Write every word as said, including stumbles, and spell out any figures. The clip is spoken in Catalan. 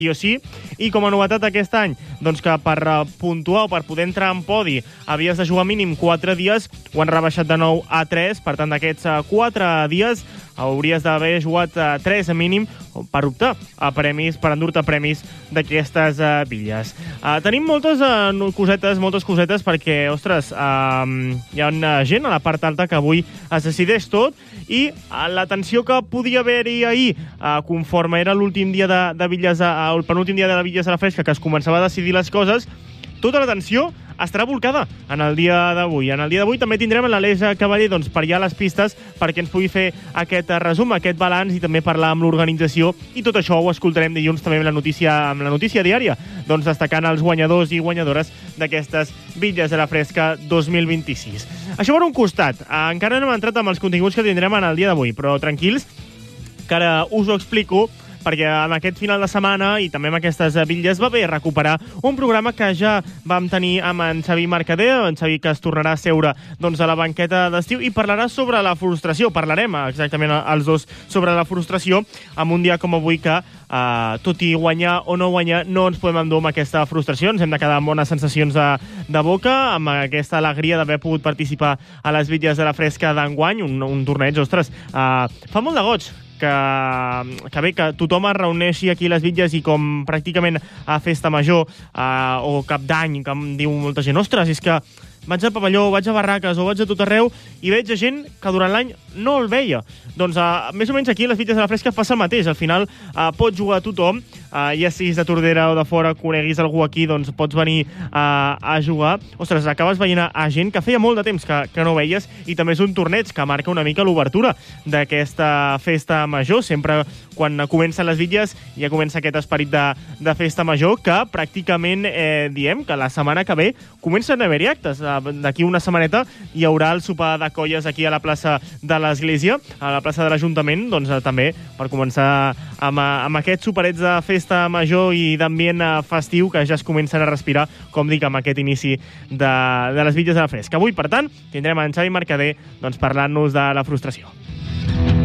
sí o sí, i com a novetat aquest any, doncs que per puntuar o per poder entrar en podi havies de jugar mínim quatre dies, ho han rebaixat de nou a tres, per tant d'aquests quatre dies hauries d'haver jugat tres mínim per optar a premis, per endur-te premis d'aquestes uh, villes. Uh, tenim moltes uh, cosetes, moltes cosetes, perquè, ostres, uh, hi ha una gent a la part alta que avui es decideix tot, i uh, la tensió que podia haver-hi ahir, uh, conforme era l'últim dia de, de Villes, uh, el penúltim dia de la Villes a la Fresca, que es començava a decidir les coses, tota la tensió estarà volcada en el dia d'avui. En el dia d'avui també tindrem l'Aleix Cavaller doncs, per allà a les pistes perquè ens pugui fer aquest resum, aquest balanç, i també parlar amb l'organització, i tot això ho escoltarem dilluns també amb la notícia, amb la notícia diària, doncs destacant els guanyadors i guanyadores d'aquestes Villes de la Fresca dos mil vint-i-sis. Això per un costat. Encara no hem entrat amb els continguts que tindrem en el dia d'avui, però tranquils, que ara us ho explico, perquè en aquest final de setmana i també en aquestes Villes va bé recuperar un programa que ja vam tenir amb en Xavi Mercader, en Xavi que es tornarà a seure doncs, a la banqueta d'estiu i parlarà sobre la frustració. Parlarem exactament els dos sobre la frustració en un dia com avui que, eh, tot i guanyar o no guanyar, no ens podem endur amb aquesta frustració. Ens hem de quedar amb bones sensacions de, de boca, amb aquesta alegria d'haver pogut participar a les Villes de la Fresca d'enguany, un, un torneig, ostres, eh, fa molt de goig que, que bé, que tothom es reuneixi aquí a les Villes i com pràcticament a festa major eh, o cap d'any, que em diu molta gent, ostres, és que vaig a pavelló, vaig a barraques o vaig a tot arreu i veig a gent que durant l'any no el veia. Doncs uh, més o menys aquí a les Villes de la Fresca passa el mateix. Al final uh, pot jugar a tothom, uh, ja siguis de Tordera o de fora, coneguis algú aquí, doncs pots venir uh, a jugar. Ostres, acabes veient a gent que feia molt de temps que, que no veies, i també és un torneig que marca una mica l'obertura d'aquesta festa major. Sempre quan comencen les Villes ja comença aquest esperit de, de festa major, que pràcticament eh, diem que la setmana que ve comencen a haver-hi actes. D'aquí una setmaneta hi haurà el sopar de colles aquí a la plaça de l'Església, a la plaça de l'Ajuntament, doncs també per començar amb, amb aquests soparets de festa major i d'ambient festiu que ja es comencen a respirar, com dic, amb aquest inici de, de les Villes de la Fresca. Avui, per tant, tindrem en Xavi Mercader doncs, parlant-nos de la frustració.